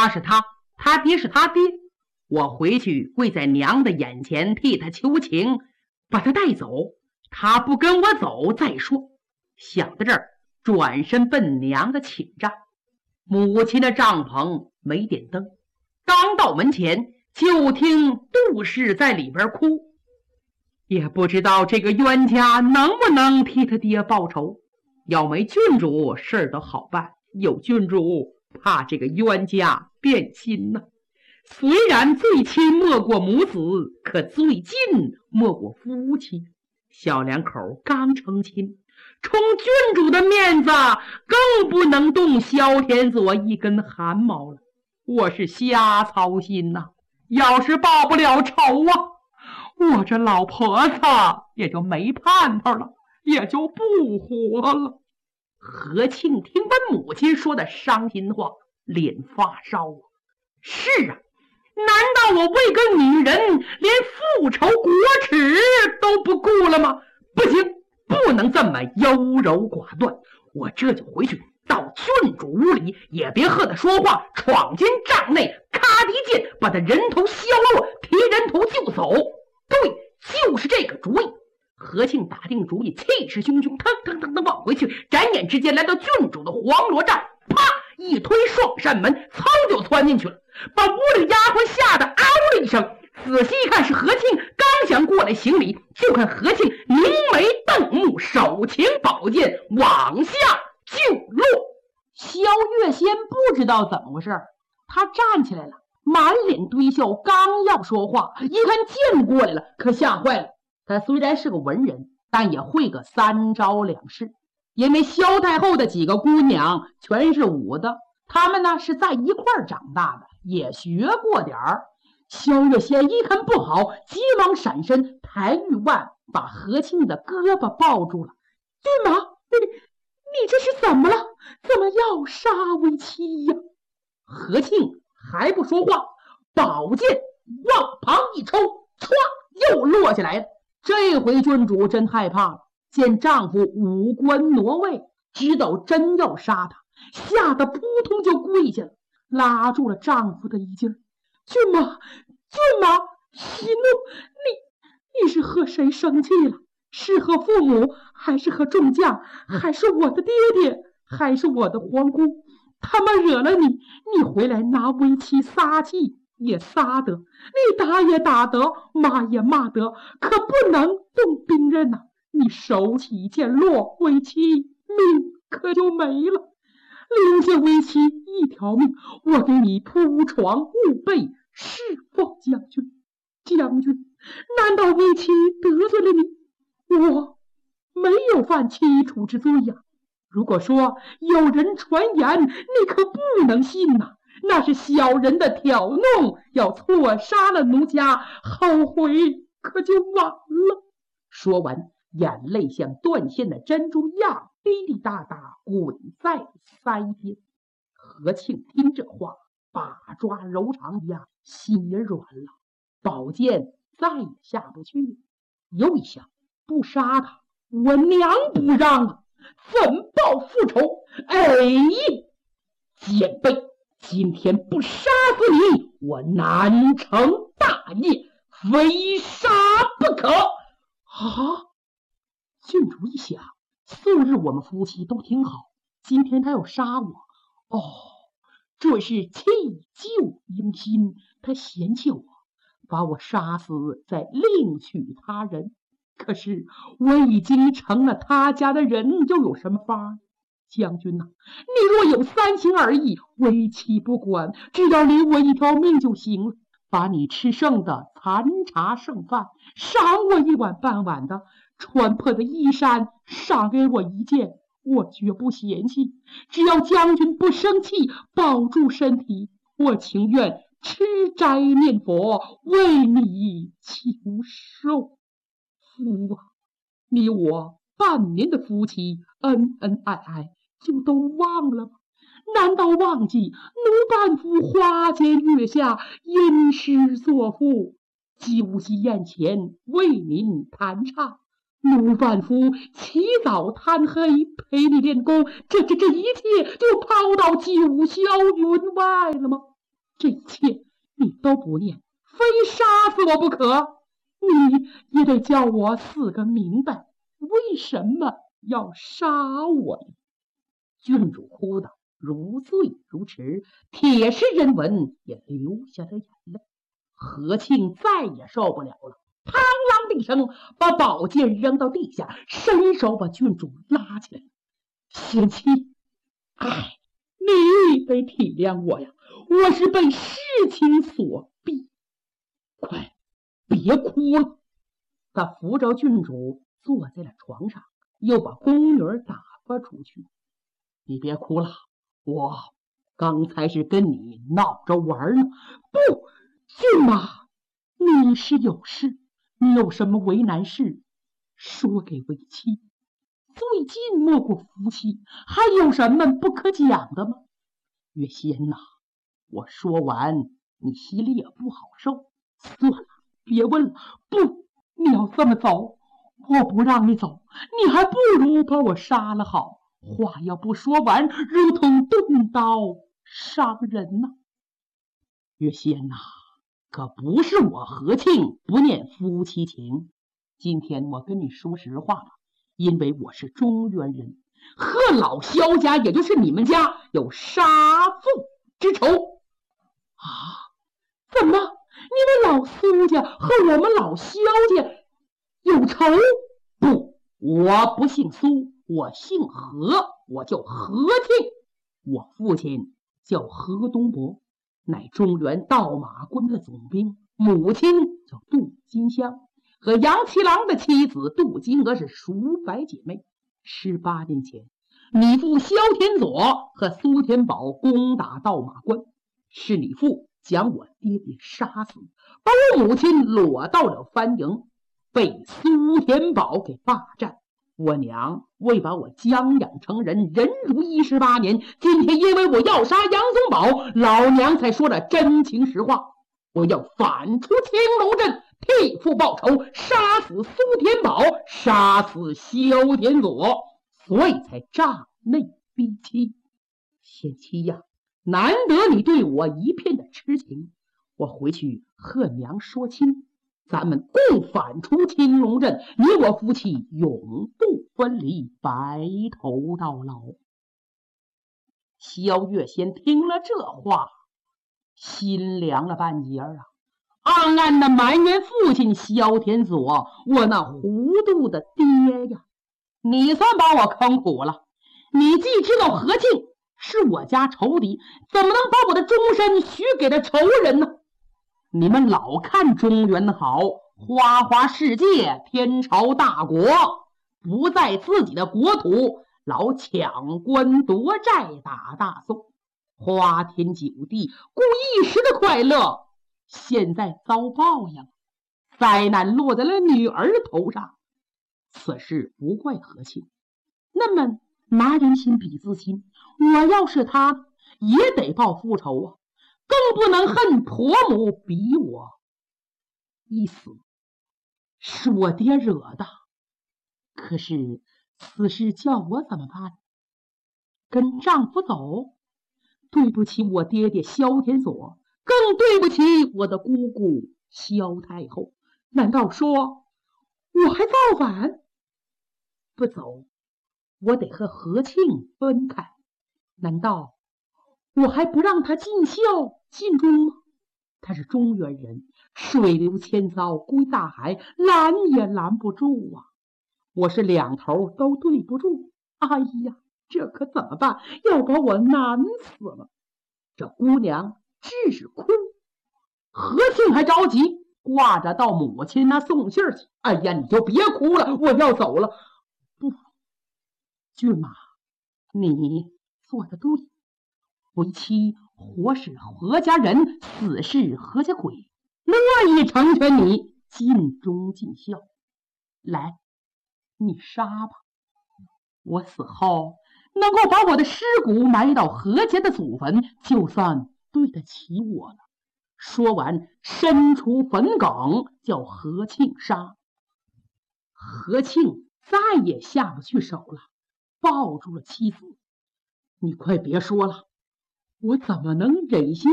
他是他，他爹是他爹。我回去跪在娘的眼前替他求情，把他带走。他不跟我走再说。想到这儿，转身奔娘的寝帐。母亲的帐篷没点灯，刚到门前就听杜氏在里边哭，也不知道这个冤家能不能替他爹报仇。要没郡主，事儿都好办；有郡主，怕这个冤家变心呢。虽然最亲莫过母子，可最近莫过夫妻。小两口刚成亲，冲郡主的面子，更不能动萧天佐一根汗毛了。我是瞎操心呐，要是报不了仇啊，我这老婆子也就没盼头了，也就不活了。何庆听完母亲说的伤心话，脸发烧啊。是啊，难道我为个女人连复仇国耻都不顾了吗？不行，不能这么优柔寡断。我这就回去到郡主屋里，也别和他说话，闯进帐内，咔的一剑把他人头削落，提人头就走。对，就是这个主意。何庆打定主意，气势汹汹，腾腾腾往回去，转眼之间来到郡主的黄罗帐，啪一推双扇门，噌就窜进去了，把屋里丫鬟吓得嗷了一声。仔细一看是何庆，刚想过来行礼，就看何庆凝眉瞪目，手擎宝剑往下就落。萧月仙不知道怎么回事，他站起来了，满脸堆笑，刚要说话，一看剑过来了，可吓坏了。他虽然是个文人，但也会个三招两式，因为萧太后的几个姑娘全是武的，她们呢是在一块儿长大的，也学过点儿。萧月仙一看不好，急忙闪身，抬玉腕把何庆的胳膊抱住了。骏马，你这是怎么了？怎么要杀为妻呀？何庆还不说话，宝剑往旁一抽，歘，又落下来了。这回郡主真害怕了，见丈夫五官挪位，知道真要杀他，吓得扑通就跪下了，拉住了丈夫的衣襟。骏马，息怒，你是和谁生气了？是和父母，还是和众将，还是我的爹爹，还是我的皇姑？他们惹了你，你回来拿为妻撒气也撒得，你打也打得，骂也骂得，可不能动兵刃呐！你手起剑落，为妻命可就没了。留下为妻一条命，我给你铺床务备，侍奉将军。将军，难道为妻得罪了你？我没有犯妻楚之罪呀。如果说有人传言，你可不能信呐，那是小人的挑弄，要错杀了奴家，后悔可就晚了。说完，眼泪像断线的珍珠一样滴滴答答滚在腮边。何庆听这话，把抓柔肠一样，心也软了，宝剑再也下不去。又一想，不杀他，我娘不让啊，怎报复仇？哎，奸妃，今天不杀死你，我难成大业，非杀不可啊！郡主一想，素日我们夫妻都挺好，今天他要杀我，哦，这是弃旧迎新，他嫌弃我，把我杀死，再另娶他人。可是我已经成了他家的人，又有什么法？将军呐，你若有三心二意，为妻不管，只要留我一条命就行了。把你吃剩的残茶剩饭赏我一碗半碗的，穿破的衣衫赏给我一件，我绝不嫌弃。只要将军不生气，保住身体，我情愿吃斋念佛，为你求寿。夫啊，你我半年的夫妻，恩恩爱爱，就都忘了吗？难道忘记奴伴夫花前月下，吟诗作赋，酒席宴前为您弹唱，奴伴夫起早贪黑陪你练功，这一切就抛到九霄云外了吗？ 这一切你都不念，非杀死我不可。你也得叫我死个明白，为什么要杀我呢？” 郡主哭得如醉如痴，铁石人闻也流下了眼泪。何庆再也受不了了，嘡啷的一声把宝剑扔到地下，伸手把郡主拉起来。 贤妻，你得体谅我呀，我是被事情所逼。快别哭了。 他扶着郡主坐在了床上，又把宫女打发出去。你别哭了，我刚才是跟你闹着玩呢。 不，郡妈，你是有事，你有什么为难事，说给为妻。最近莫过夫妻，还有什么不可讲的吗？ 月仙呐，我说完你心里也不好受。 算了，别问了。不，你要这么走，我不让你走，你还不如把我杀了好。话要不说完，如同钝刀伤人呐。 月仙呐，可不是我何庆不念夫妻情。今天我跟你说实话了，因为我是中原人，和老萧家，也就是你们家有杀父之仇。 啊？怎么？你们老苏家和我们老萧家有仇？ 不，我不姓苏，我姓何，我叫何庆。我父亲叫何东伯，乃中原盗马quân的总兵，母亲叫杜金香，和杨七郎的妻子杜金娥是叔伯姐妹。18年前，你父萧天佐和苏天宝攻打盗马关，是你父将我爹爹杀死，把我母亲裸到了番营，被苏天宝给霸占。我娘为把我将养成人，忍辱18年，今天因为我要杀杨宗保，老娘才说了真情实话。我要反出青龙镇，替父报仇，杀死苏天宝，杀死萧天佐，所以才诈内逼妻。贤妻呀，难得你对我一片的痴情，我回去和娘说亲，咱们共反出青龙镇，你我夫妻永不分离，白头到老。萧月仙听了这话，心凉了半截啊，暗暗的埋怨父亲萧天佐，我那糊涂的爹呀，你算把我坑苦了。你既知道何庆是我家仇敌，怎么能把我的终身许给了仇人呢？你们老看中原好，花花世界，天朝大国，不在自己的国土，老抢官夺寨，打大宋，花天酒地，顾一时的快乐，现在遭报应，灾难落在了女儿头上。此事不怪何庆，那么拿人心比自心，我要是他也得报复仇啊，更不能恨婆母比我一死，是我爹惹的。可是此事叫我怎么办？跟丈夫走，对不起我爹爹萧天佐，更对不起我的姑姑萧太后。难道说我还造反？不走，我得和何庆分开。难道我还不让他尽孝尽忠吗？他是中原人，水流千遭归大海，拦也拦不住啊！我是两头都对不住。哎呀，这可怎么办？要把我难死了。这姑娘只是哭，何庆还着急，挂着到母亲那送信去。哎呀，你就别哭了，我要走了。不，俊妈，你做得对，为妻活是何家人，死是何家鬼，乐意成全你，尽忠尽孝。来，你杀吧，我死后能够把我的尸骨埋到何家的祖坟，就算对得起我了。说完，伸出坟埂，叫何庆杀。何庆再也下不去手了，抱住了妻子。你快别说了，我怎么能忍心